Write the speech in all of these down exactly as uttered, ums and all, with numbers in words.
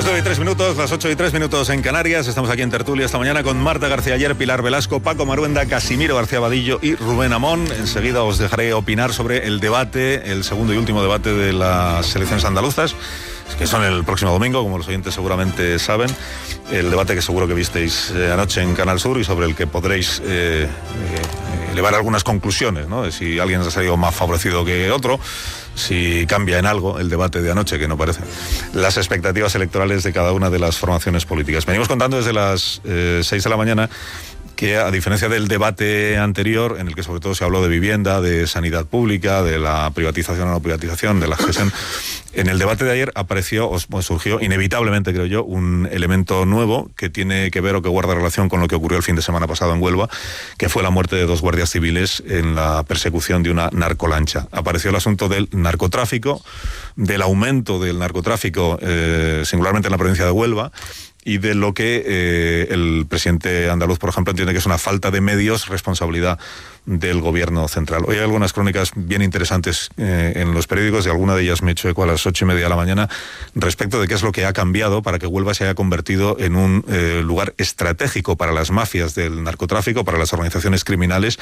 nueve y tres minutos, las ocho y tres minutos en Canarias. Estamos aquí en tertulia esta mañana con Marta García Ayer, Pilar Velasco, Paco Maruenda, Casimiro García Vadillo y Rubén Amón. Enseguida os dejaré opinar sobre el debate, el segundo y último debate de las elecciones andaluzas, que son el próximo domingo, como los oyentes seguramente saben. El debate que seguro que visteis eh, anoche en Canal Sur y sobre el que podréis eh, eh, elevar algunas conclusiones, ¿no? De si alguien ha salido más favorecido que otro, si cambia en algo el debate de anoche, que no parece, las expectativas electorales de cada una de las formaciones políticas. Venimos contando desde las eh, seis de la mañana que, a diferencia del debate anterior, en el que sobre todo se habló de vivienda, de sanidad pública, de la privatización o no privatización, de la gestión, en el debate de ayer apareció, o pues, surgió inevitablemente, creo yo, un elemento nuevo que tiene que ver o que guarda relación con lo que ocurrió el fin de semana pasado en Huelva, que fue la muerte de dos guardias civiles en la persecución de una narcolancha. Apareció el asunto del narcotráfico, del aumento del narcotráfico, eh, singularmente en la provincia de Huelva, y de lo que eh, el presidente andaluz, por ejemplo, entiende que es una falta de medios, responsabilidad del gobierno central. Hoy hay algunas crónicas bien interesantes eh, en los periódicos, y alguna de ellas me he hecho eco a las ocho y media de la mañana, respecto de qué es lo que ha cambiado para que Huelva se haya convertido en un eh, lugar estratégico para las mafias del narcotráfico, para las organizaciones criminales,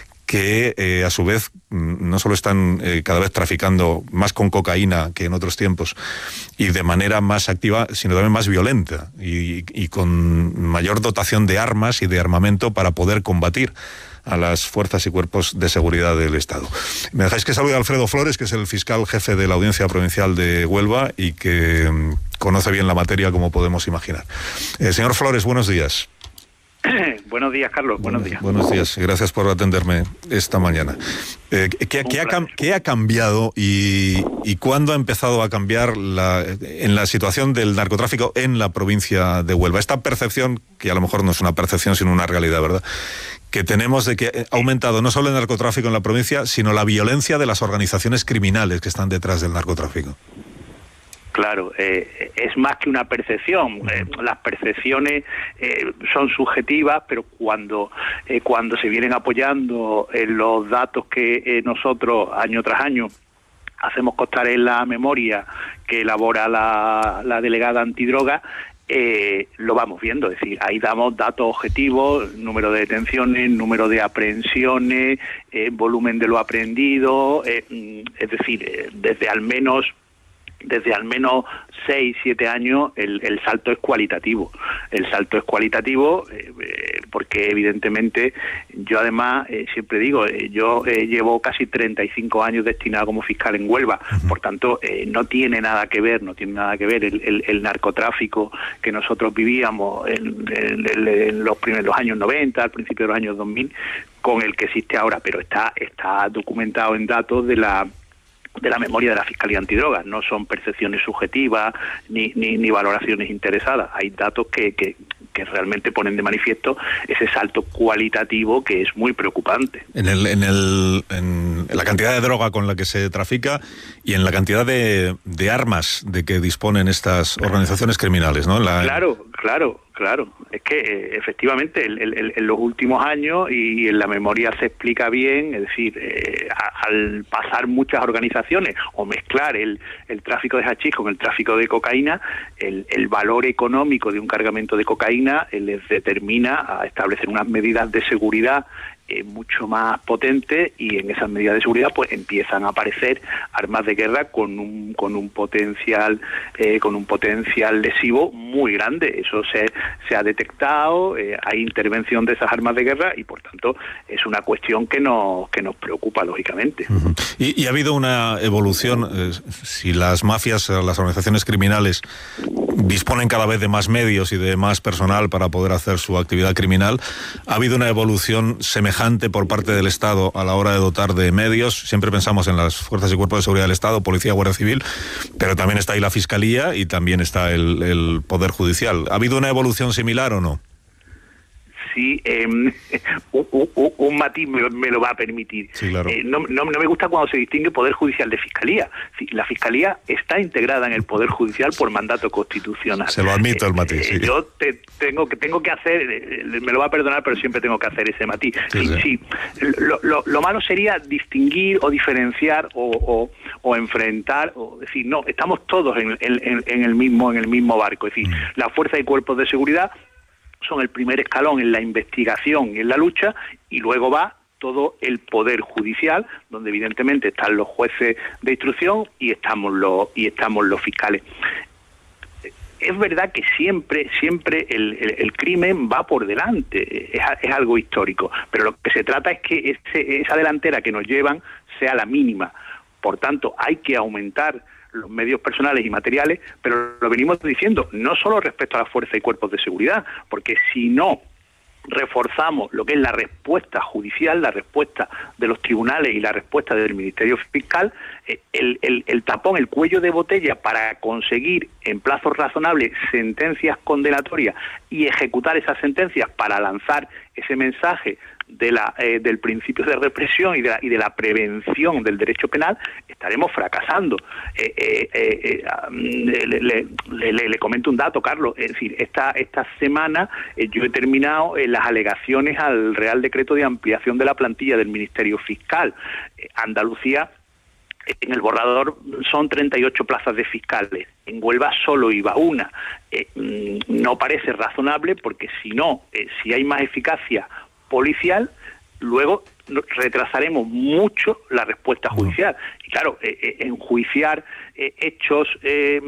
que eh, a su vez no solo están eh, cada vez traficando más con cocaína que en otros tiempos y de manera más activa, sino también más violenta y, y con mayor dotación de armas y de armamento para poder combatir a las fuerzas y cuerpos de seguridad del Estado. Me dejáis que salude a Alfredo Flores, que es el fiscal jefe de la Audiencia Provincial de Huelva y que mm, conoce bien la materia, como podemos imaginar. Eh, señor Flores, buenos días. Buenos días, Carlos. Buenos, buenos días. Buenos días. Gracias por atenderme esta mañana. Eh, ¿qué, qué, ha, ¿Qué ha cambiado y, y cuándo ha empezado a cambiar la, en la situación del narcotráfico en la provincia de Huelva? Esta percepción, que a lo mejor no es una percepción sino una realidad, ¿verdad?, que tenemos de que ha aumentado no solo el narcotráfico en la provincia, sino la violencia de las organizaciones criminales que están detrás del narcotráfico. Claro, eh, es más que una percepción. Eh, las percepciones eh, son subjetivas, pero cuando eh, cuando se vienen apoyando en los datos que eh, nosotros año tras año hacemos constar en la memoria que elabora la, la delegada antidroga, Eh, lo vamos viendo, es decir, ahí damos datos objetivos, número de detenciones, número de aprehensiones, eh, volumen de lo aprehendido, eh, es decir, eh, desde al menos desde al menos seis, siete años el, el salto es cualitativo. El salto es cualitativo eh, eh, porque evidentemente yo además eh, siempre digo, eh, yo eh, llevo casi treinta y cinco años destinado como fiscal en Huelva, por tanto eh, no tiene nada que ver, no tiene nada que ver el, el, el narcotráfico que nosotros vivíamos en, en, en los primeros los años noventa, al principio de los años dos mil, con el que existe ahora, pero está, está documentado en datos de la de la memoria de la Fiscalía Antidrogas. No son percepciones subjetivas ni, ni, ni valoraciones interesadas. Hay datos que, que, que realmente ponen de manifiesto ese salto cualitativo que es muy preocupante. En, el, en, el, en la cantidad de droga con la que se trafica y en la cantidad de, de armas de que disponen estas organizaciones criminales, ¿no? La... Claro, claro. Claro, es que eh, efectivamente el, el, en los últimos años, y en la memoria se explica bien, es decir, eh, a, al pasar muchas organizaciones o mezclar el, el tráfico de hachís con el tráfico de cocaína, el, el valor económico de un cargamento de cocaína eh, les determina a establecer unas medidas de seguridad Eh, mucho más potente, y en esas medidas de seguridad pues empiezan a aparecer armas de guerra con un con un potencial eh, con un potencial lesivo muy grande. Eso se se ha detectado, eh, hay intervención de esas armas de guerra y por tanto es una cuestión que nos que nos preocupa lógicamente. Uh-huh. y, y ha habido una evolución, eh, si las mafias, las organizaciones criminales disponen cada vez de más medios y de más personal para poder hacer su actividad criminal, ha habido una evolución semejante por parte del Estado a la hora de dotar de medios. Siempre pensamos en las fuerzas y cuerpos de seguridad del Estado, policía, guardia civil, pero también está ahí la Fiscalía y también está el, el Poder Judicial. ¿Ha habido una evolución similar o no? si eh, un, un, un matiz me, me lo va a permitir. Sí, claro. eh, no, no, no me gusta cuando se distingue Poder Judicial de Fiscalía. La Fiscalía está integrada en el Poder Judicial por mandato constitucional. Se lo admito el matiz. Eh, sí. Yo te, tengo que tengo que hacer, eh, me lo va a perdonar, pero siempre tengo que hacer ese matiz. Sí, sí, sí. sí. Lo, lo, lo malo sería distinguir o diferenciar o, o, o enfrentar, o decir, no, estamos todos en, en, en el mismo en el mismo barco. Es decir, mm. la fuerza y cuerpos de seguridad son el primer escalón en la investigación y en la lucha, y luego va todo el Poder Judicial, donde evidentemente están los jueces de instrucción y estamos los y estamos los fiscales. Es verdad que siempre siempre el, el, el crimen va por delante, es, es algo histórico, pero lo que se trata es que ese, esa delantera que nos llevan sea la mínima. Por tanto, hay que aumentar los medios personales y materiales, pero lo venimos diciendo, no solo respecto a la fuerza y cuerpos de seguridad, porque si no reforzamos lo que es la respuesta judicial, la respuesta de los tribunales y la respuesta del Ministerio Fiscal, el, el, el tapón, el cuello de botella para conseguir en plazos razonables sentencias condenatorias y ejecutar esas sentencias para lanzar ese mensaje de la eh, del principio de represión y de la, y de la prevención del derecho penal, estaremos fracasando. Eh, eh, eh, le, le, le, le, le comento un dato, Carlos. Es decir, esta esta semana eh, yo he terminado eh, las alegaciones al Real Decreto de ampliación de la plantilla del Ministerio Fiscal. Eh, Andalucía, en el borrador son treinta y ocho plazas de fiscales. En Huelva solo iba una. Eh, no parece razonable porque si no, eh, si hay más eficacia policial, luego retrasaremos mucho la respuesta judicial. Y claro, eh, eh, enjuiciar eh, hechos eh,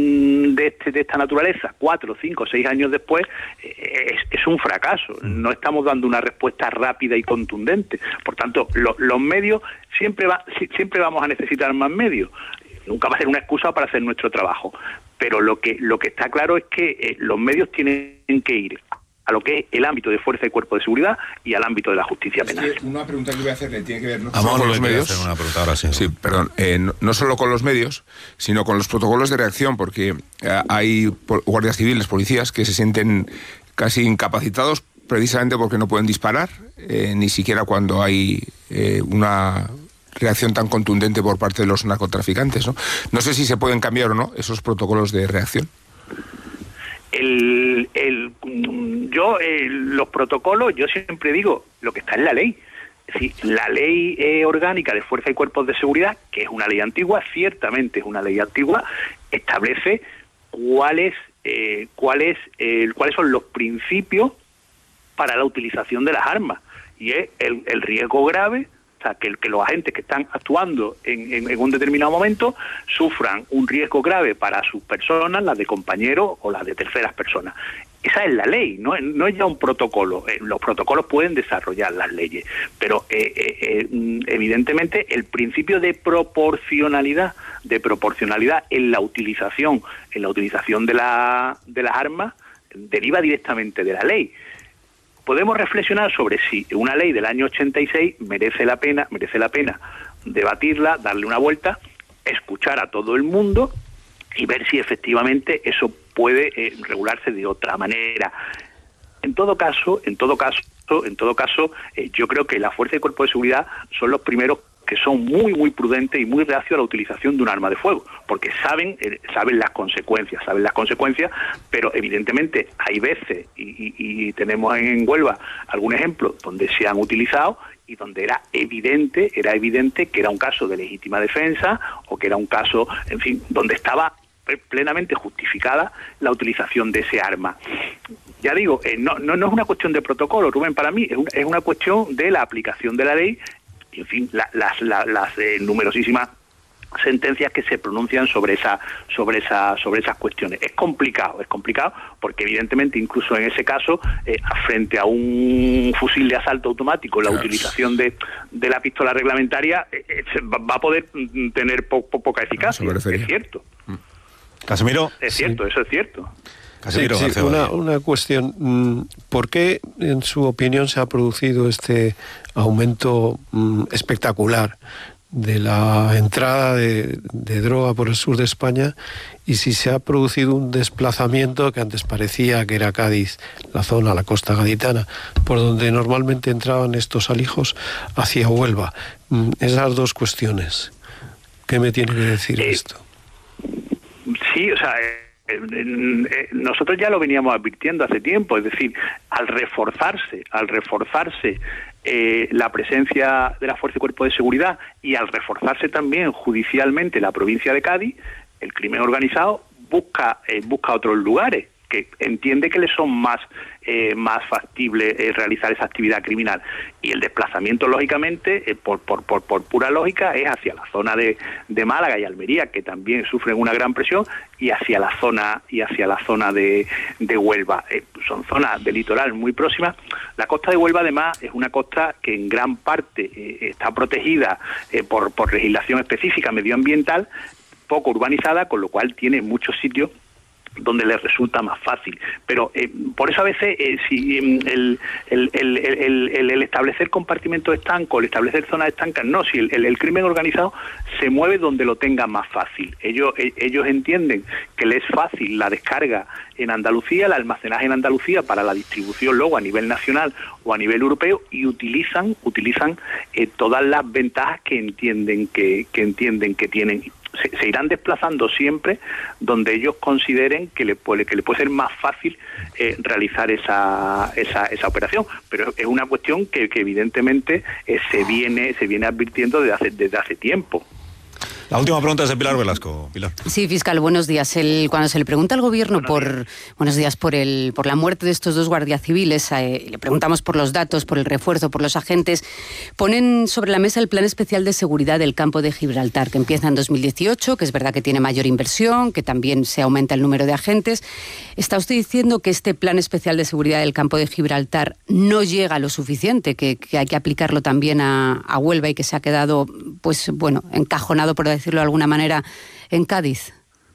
de, este, de esta naturaleza cuatro, cinco, seis años después eh, es, es un fracaso. No estamos dando una respuesta rápida y contundente. Por tanto, lo, los medios siempre va, siempre vamos a necesitar más medios. Nunca va a ser una excusa para hacer nuestro trabajo. Pero lo que lo que está claro es que eh, los medios tienen que ir a lo que es el ámbito de fuerza y cuerpo de seguridad y al ámbito de la justicia es penal. Que una pregunta que voy a hacerle tiene que ver no solo con los medios. Una pregunta ahora sí. Sí, perdón, eh, no, no solo con los medios, sino con los protocolos de reacción, porque eh, hay guardias civiles, policías, que se sienten casi incapacitados precisamente porque no pueden disparar, eh, ni siquiera cuando hay eh, una reacción tan contundente por parte de los narcotraficantes, ¿no? No sé si se pueden cambiar o no esos protocolos de reacción. El, el, yo, eh, los protocolos, yo siempre digo, lo que está en la ley. Es decir, la ley eh, orgánica de fuerza y cuerpos de seguridad, que es una ley antigua, ciertamente es una ley antigua, establece cuáles, eh, cuáles, eh, cuáles son los principios para la utilización de las armas. Y es el, el riesgo grave, o sea, que, que los agentes que están actuando en, en, en un determinado momento sufran un riesgo grave para sus personas, las de compañeros o las de terceras personas. Esa es la ley, no, no es ya un protocolo. Eh, los protocolos pueden desarrollar las leyes, pero eh, eh, eh, evidentemente el principio de proporcionalidad, de proporcionalidad en la utilización, en la utilización de la, de las armas deriva directamente de la ley. Podemos reflexionar sobre si una ley del año ochenta y seis merece la pena, merece la pena debatirla, darle una vuelta, escuchar a todo el mundo y ver si efectivamente eso puede eh, regularse de otra manera. En todo caso, en todo caso, en todo caso, eh, yo creo que la fuerza y cuerpo de seguridad son los primeros que son muy muy prudentes y muy reacios a la utilización de un arma de fuego, porque saben eh, saben las consecuencias, saben las consecuencias, pero evidentemente hay veces, y, y, y tenemos en Huelva algún ejemplo donde se han utilizado y donde era evidente, era evidente que era un caso de legítima defensa o que era un caso, en fin, donde estaba plenamente justificada la utilización de ese arma. Ya digo, eh, no, no, no es una cuestión de protocolo, Rubén, para mí es, un, es una cuestión de la aplicación de la ley. En fin, la, las, la, las eh, numerosísimas sentencias que se pronuncian sobre esa, sobre esa, sobre esas cuestiones. Es complicado, es complicado, porque evidentemente incluso en ese caso, eh, frente a un fusil de asalto automático, la claro. utilización de, de la pistola reglamentaria eh, eh, va a poder tener po, po, poca eficacia. Es cierto. Casimiro. Es cierto, sí. Eso es cierto. Sí, sí, una, una cuestión. ¿Por qué, en su opinión, se ha producido este aumento mmm, espectacular de la entrada de, de droga por el sur de España y si se ha producido un desplazamiento que antes parecía que era Cádiz, la zona, la costa gaditana, por donde normalmente entraban estos alijos, hacia Huelva. Esas dos cuestiones. ¿Qué me tiene que decir eh, esto? Sí, o sea... Eh... nosotros ya lo veníamos advirtiendo hace tiempo, es decir, al reforzarse, al reforzarse eh, la presencia de la Fuerza y Cuerpo de Seguridad y al reforzarse también judicialmente la provincia de Cádiz, el crimen organizado busca eh, busca otros lugares que entiende que le son más eh, más factible eh, realizar esa actividad criminal, y el desplazamiento lógicamente eh, por, por, por, por pura lógica es hacia la zona de, de Málaga y Almería, que también sufren una gran presión, y hacia la zona y hacia la zona de, de Huelva. Eh, son zonas de litoral muy próximas. La costa de Huelva además es una costa que en gran parte eh, está protegida eh, por, por legislación específica medioambiental, poco urbanizada, con lo cual tiene muchos sitios donde les resulta más fácil. Pero eh, por eso a veces eh, si el, el, el, el, el, el establecer compartimentos estancos, el establecer zonas estancas, no, si el, el, el crimen organizado se mueve donde lo tenga más fácil. Ellos, ellos entienden que les es fácil la descarga en Andalucía, el almacenaje en Andalucía para la distribución luego a nivel nacional o a nivel europeo, y utilizan, utilizan eh, todas las ventajas que entienden que, que entienden que tienen. Se, se irán desplazando siempre donde ellos consideren que le puede, que le puede ser más fácil eh, realizar esa, esa esa operación, pero es una cuestión que, que evidentemente eh, se viene se viene advirtiendo desde hace desde hace tiempo. La última pregunta es de Pilar Velasco. Pilar. Sí, fiscal, buenos días. El, cuando se le pregunta al gobierno buenos por días. buenos días por el por la muerte de estos dos guardias civiles, eh, le preguntamos por los datos, por el refuerzo, por los agentes, ponen sobre la mesa el plan especial de seguridad del campo de Gibraltar, que empieza en dos mil dieciocho, que es verdad que tiene mayor inversión, que también se aumenta el número de agentes. ¿Está usted diciendo que este plan especial de seguridad del campo de Gibraltar no llega lo suficiente, que, que hay que aplicarlo también a, a Huelva y que se ha quedado, pues bueno, encajonado, por decirlo de alguna manera, en Cádiz?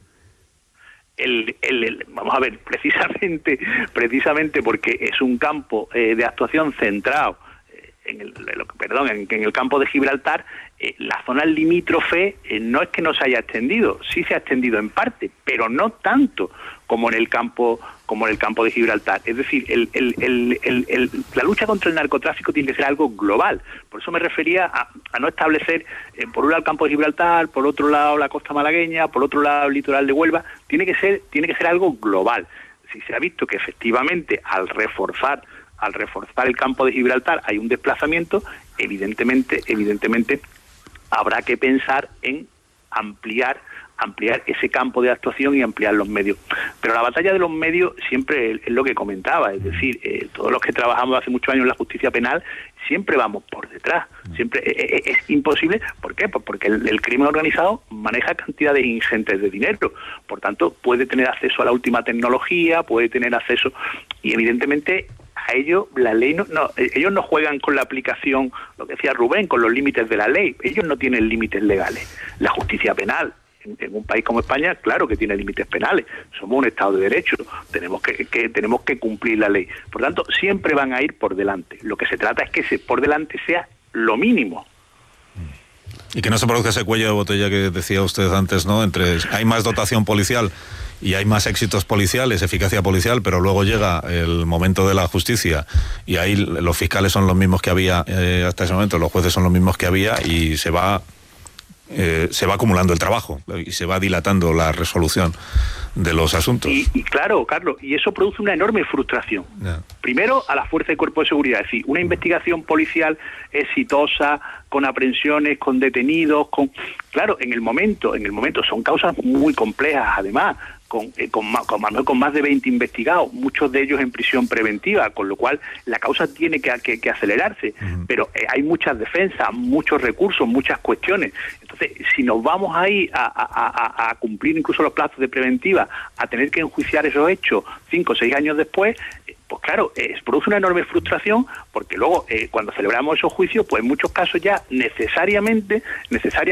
El, el, el, vamos a ver, precisamente precisamente porque es un campo eh, de actuación centrado eh, en el, perdón, en, en el campo de Gibraltar, eh, la zona limítrofe eh, no es que no se haya extendido, sí se ha extendido en parte, pero no tanto como en el campo como en el campo de Gibraltar. Es decir, el, el, el, el, el, la lucha contra el narcotráfico tiene que ser algo global. Por eso me refería a, a no establecer, eh, por un lado el campo de Gibraltar, por otro lado la costa malagueña, por otro lado el litoral de Huelva. Tiene que ser, tiene que ser algo global. Si se ha visto que efectivamente al reforzar, al reforzar el campo de Gibraltar hay un desplazamiento, evidentemente, evidentemente habrá que pensar en ampliar ampliar ese campo de actuación y ampliar los medios. Pero la batalla de los medios siempre es lo que comentaba, es decir, eh, todos los que trabajamos hace muchos años en la justicia penal siempre vamos por detrás, siempre eh, es imposible. ¿Por qué? Pues porque el, el crimen organizado maneja cantidades ingentes de dinero, por tanto puede tener acceso a la última tecnología, puede tener acceso, y evidentemente a ellos la ley no, no, ellos no juegan con la aplicación, lo que decía Rubén, con los límites de la ley. Ellos no tienen límites legales. La justicia penal en, en un país como España, claro que tiene límites penales. Somos un Estado de Derecho, tenemos que, que tenemos que cumplir la ley. Por tanto, siempre van a ir por delante. Lo que se trata es que ese por delante sea lo mínimo. Y que no se produzca ese cuello de botella que decía usted antes, ¿no? Entre hay más dotación policial y hay más éxitos policiales, eficacia policial, pero luego llega el momento de la justicia y ahí los fiscales son los mismos que había eh, hasta ese momento, los jueces son los mismos que había, y se va eh, se va acumulando el trabajo y se va dilatando la resolución de los asuntos. Y, y claro, Carlos, y eso produce una enorme frustración. Yeah. Primero, a la Fuerza y Cuerpo de Seguridad, es decir, una investigación policial exitosa, con aprehensiones, con detenidos, con... Claro, en el momento, en el momento son causas muy complejas, además, con, eh, con, con, con más de veinte investigados, muchos de ellos en prisión preventiva, con lo cual la causa tiene que, que, que acelerarse, uh-huh. pero eh, hay muchas defensas, muchos recursos, muchas cuestiones. Entonces, si nos vamos ahí a, a, a, a cumplir incluso los plazos de preventiva, a tener que enjuiciar esos hechos cinco o seis años después, eh, pues claro, eh, produce una enorme frustración, porque luego eh, cuando celebramos esos juicios, pues en muchos casos ya necesariamente, necesariamente